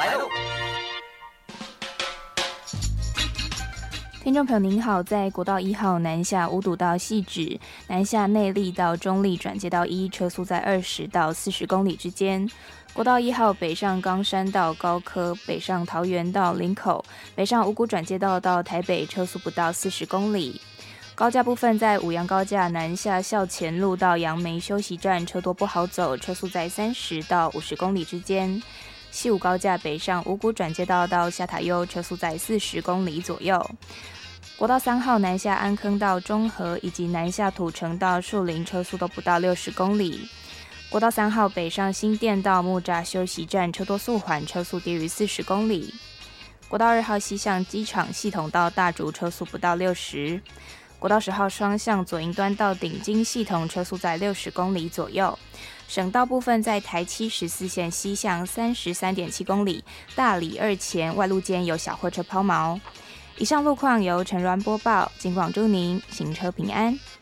来喽！ 听众朋友您好，在国道1号南下五堵到汐止，南下内壢到中壢转接道1，车速在20到40公里之间。国道1号北上冈山到高科，北上桃园到林口，北上五股转接道到台北，车速不到40公里。高架部分在五杨高架南下校前路到杨梅休息站，车多不好走，车速在30到50公里之间。西武高架北上五股转接道到下塔悠，车速在40公里左右。国道3号南下安坑到中和，以及南下土城到树林，车速都不到60公里。国道3号北上新店到木栅休息站，车多速缓，车速低于40公里。国道2号西向机场系统到大竹，车速不到60。国道10号双向左营端到顶金系统，车速在60公里左右。省道部分在台七14线西向33.7公里，大里2前外路间有小货车抛锚。以上路况由陈鸾播报，警广祝您行车平安。